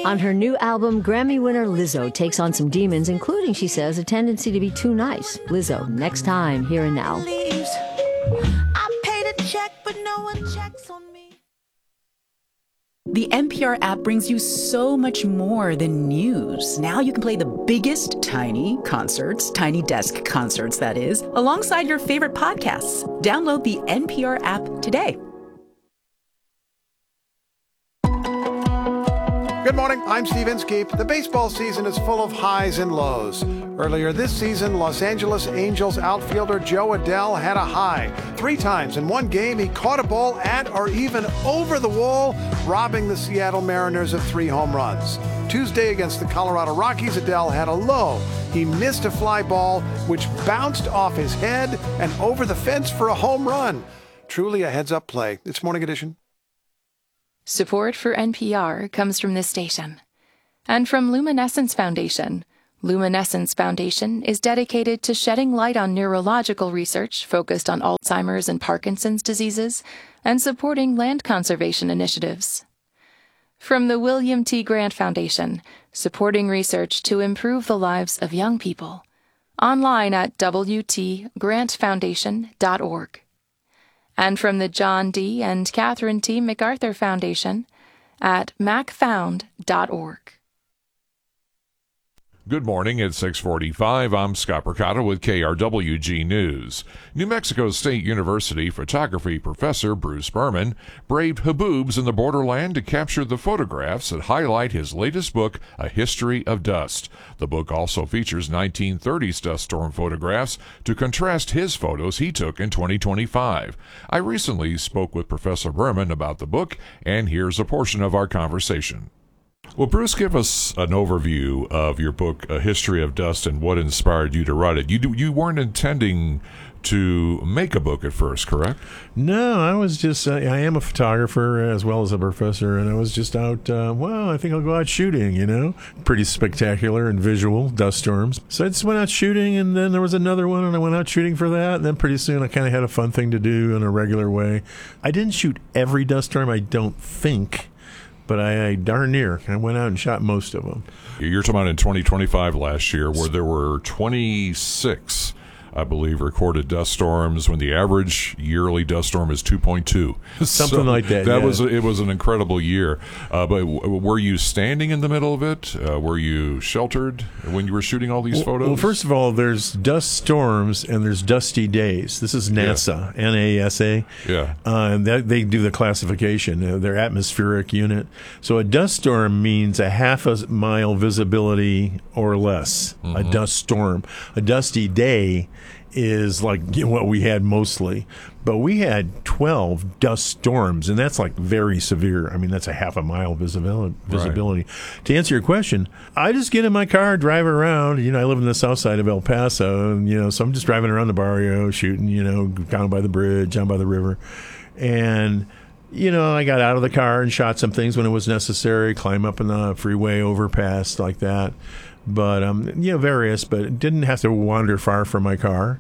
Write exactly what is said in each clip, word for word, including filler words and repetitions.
On her new album, Grammy winner Lizzo takes on some demons, including, she says, a tendency to be too nice. Lizzo, next time, Here and Now. I paid a check, but no one checks on me. The N P R app brings you so much more than news. Now you can play the biggest tiny concerts, tiny desk concerts, that is, alongside your favorite podcasts. Download the N P R app today. Good morning, I'm Steve Inskeep. The baseball season is full of highs and lows. Earlier this season, Los Angeles Angels outfielder Jo Adell had a high. Three times in one game, he caught a ball at or even over the wall, robbing the Seattle Mariners of three home runs. Tuesday against the Colorado Rockies, Adell had a low. He missed a fly ball, which bounced off his head and over the fence for a home run. Truly a heads-up play. It's Morning Edition. Support for N P R comes from this station and from Luminescence Foundation. Luminescence Foundation is dedicated to shedding light on neurological research focused on Alzheimer's and Parkinson's diseases and supporting land conservation initiatives. From the William T. Grant Foundation, supporting research to improve the lives of young people. Online at w t grant foundation dot org. And from the John D. and Catherine T. MacArthur Foundation at mac found dot org. Good morning at six forty-five. I'm Scott Percotta with K R W G News. New Mexico State University photography professor Bruce Berman braved haboobs in the borderland to capture the photographs that highlight his latest book, A History of Dust. The book also features nineteen thirties dust storm photographs to contrast his photos he took in twenty twenty-five. I recently spoke with Professor Berman about the book, and here's a portion of our conversation. Well, Bruce, give us an overview of your book, A History of Dust, and what inspired you to write it. You do, you weren't intending to make a book at first, correct? No, I was just, uh, I am a photographer as well as a professor, and I was just out, uh, well, I think I'll go out shooting, you know? Pretty spectacular and visual, dust storms. So I just went out shooting, and then there was another one, and I went out shooting for that, and then pretty soon I kind of had a fun thing to do in a regular way. I didn't shoot every dust storm, I don't think. But I, I darn near. I went out and shot most of them. You're talking about in twenty twenty-five last year, where there were twenty-six, I believe, recorded dust storms when the average yearly dust storm is two point two. Something so like that. That yeah. was it was an incredible year. Uh, but w- were you standing in the middle of it? Uh, were you sheltered when you were shooting all these well, photos? Well, first of all, there's dust storms and there's dusty days. This is NASA, yeah. N A S A. Yeah. Uh, and that, they do the classification, uh, their atmospheric unit. So a dust storm means a half a mile visibility or less. Mm-hmm. A dust storm. A dusty day is like you know, what we had mostly. But we had twelve dust storms, and that's like very severe. I mean, that's a half a mile visibility. visibility. Right. To answer your question, I just get in my car, drive around. You know, I live in the south side of El Paso, and, you know, so I'm just driving around the barrio, shooting, you know, down by the bridge, down by the river. And, you know, I got out of the car and shot some things when it was necessary, climb up in the freeway overpass like that. But, um, you know, various, but didn't have to wander far from my car.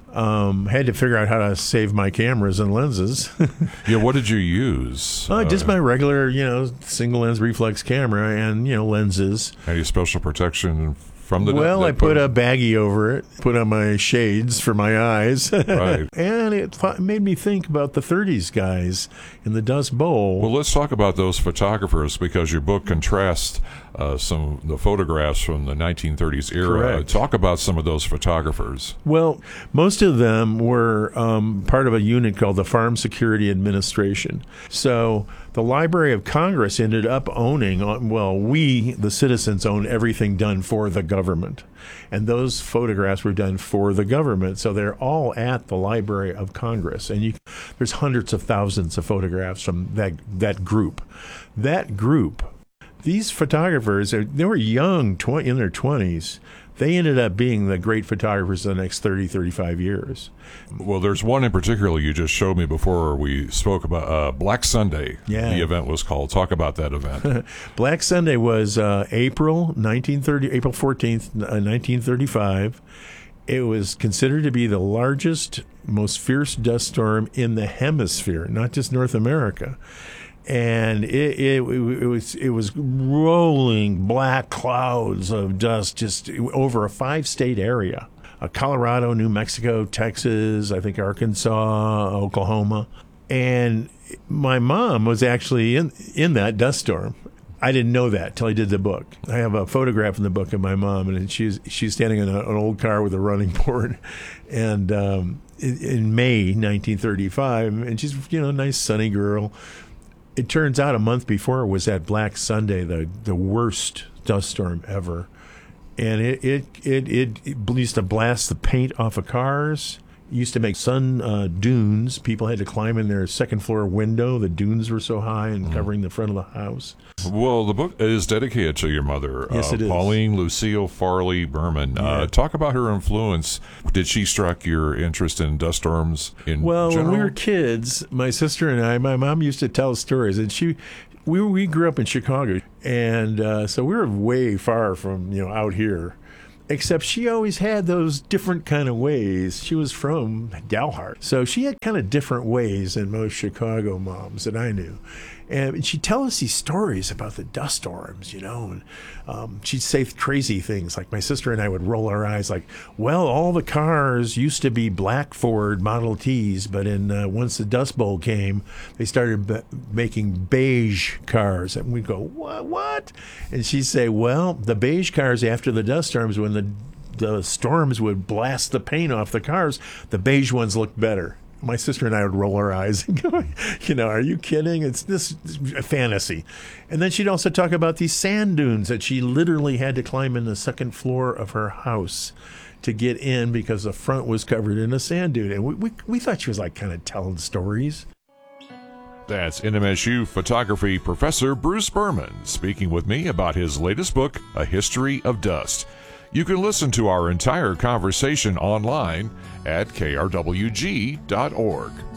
Um, had to figure out how to save my cameras and lenses. Yeah, what did you use? Uh, just my regular, you know, single lens reflex camera and, you know, lenses. Any special protection from the... Well, that I put a baggie over it, put on my shades for my eyes. Right. And it th- made me think about the thirties guys in the Dust Bowl. Well, let's talk about those photographers, because your book contrasts uh, some of the photographs from the nineteen thirties era. Correct. Talk about some of those photographers. Well, most of them were um, part of a unit called the Farm Security Administration. So the Library of Congress ended up owning, well, we, the citizens, own everything done for the government. And those photographs were done for the government. So they're all at the Library of Congress. And you, there's hundreds of thousands of photographs from that, that group. That group, these photographers, they were young, twenty, in their twenties. They ended up being the great photographers of the next thirty, thirty-five years. Well, there's one in particular you just showed me before we spoke about uh, Black Sunday. Yeah. The event was called. Talk about that event. Black Sunday was uh, April nineteen thirty, April fourteenth, nineteen thirty-five. It was considered to be the largest, most fierce dust storm in the hemisphere, not just North America. and it, it it was it was rolling black clouds of dust just over a five-state area: uh, Colorado, New Mexico, Texas, I think Arkansas, Oklahoma. And my mom was actually in in that dust storm. I didn't know that till I did the book. I have a photograph in the book of my mom, and she's she's standing in a, an old car with a running board, and um, in, in May nineteen thirty-five, and she's, you know, a nice sunny girl. It turns out a month before was that Black Sunday, the the worst dust storm ever, and it it it, it, it used to blast the paint off of cars. Used to make sun uh, dunes. People had to climb in their second floor window. The dunes were so high and mm. covering the front of the house. Well, the book is dedicated to your mother, yes, uh, it is. Pauline Lucille Farley Berman. Yeah. Uh, talk about her influence. Did she strike your interest in dust storms in well, general? When we were kids, my sister and I, my mom used to tell stories, and she, we we grew up in Chicago, and uh, so we were way far from, you know, out here. Except she always had those different kind of ways. She was from Dalhart, so she had kind of different ways than most Chicago moms that I knew. And she'd tell us these stories about the dust storms, you know, and um, she'd say crazy things. Like my sister and I would roll our eyes like, well, all the cars used to be black Ford Model Ts, but in uh, once the Dust Bowl came, they started b- making beige cars. And we'd go, what, what? And she'd say, well, the beige cars after the dust storms, when the, the storms would blast the paint off the cars, the beige ones looked better. My sister and I would roll our eyes and go, you know, are you kidding? It's this fantasy. And then she'd also talk about these sand dunes that she literally had to climb in the second floor of her house to get in because the front was covered in a sand dune. And we, we, we thought she was like kind of telling stories. That's N M S U photography professor Bruce Berman speaking with me about his latest book, A History of Dust. You can listen to our entire conversation online at K R W G dot org.